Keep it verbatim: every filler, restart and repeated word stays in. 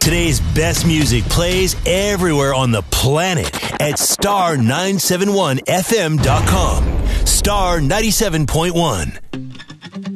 Today's best music plays everywhere on the planet at star nine seven one F M dot com. Star ninety-seven point one.